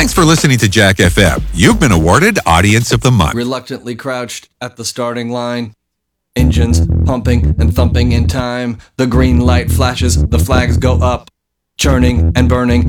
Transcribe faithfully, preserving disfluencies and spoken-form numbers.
Thanks for listening to Jack F M. You've been awarded Audience of the Month. Reluctantly crouched at the starting line. Engines pumping and thumping in time. The green light flashes, the flags go up. Churning and burning